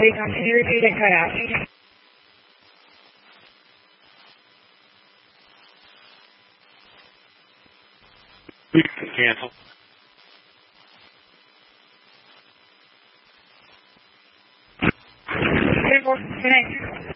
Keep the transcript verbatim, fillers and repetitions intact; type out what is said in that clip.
Please, can you repeat it? Cut out. Cancel. Connect.